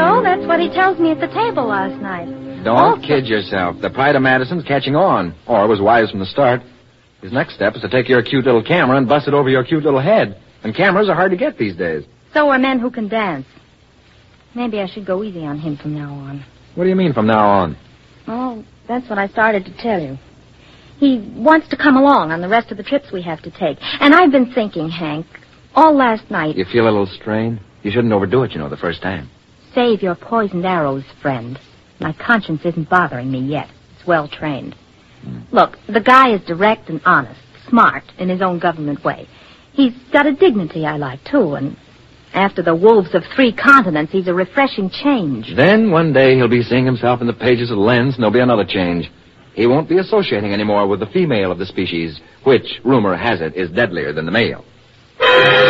so. That's what he tells me at the table last night. Don't kid yourself. The pride of Madison's catching on, or was wise from the start. His next step is to take your cute little camera and bust it over your cute little head. And cameras are hard to get these days. So are men who can dance. Maybe I should go easy on him from now on. What do you mean from now on? Oh, that's what I started to tell you. He wants to come along on the rest of the trips we have to take. And I've been thinking, Hank, all last night... You feel a little strained? You shouldn't overdo it, the first time. Save your poisoned arrows, friend. My conscience isn't bothering me yet. It's well trained. Look, the guy is direct and honest, smart in his own government way. He's got a dignity I like, too, and after the wolves of 3 continents, he's a refreshing change. Then one day he'll be seeing himself in the pages of Lens, and there'll be another change. He won't be associating anymore with the female of the species, which, rumor has it, is deadlier than the male.